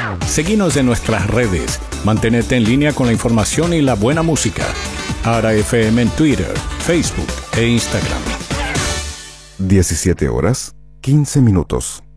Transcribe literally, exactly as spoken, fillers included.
Seguinos en nuestras redes. Mantenerte en línea con la información y la buena música. Ara F M en Twitter, Facebook e Instagram. diecisiete horas, quince minutos.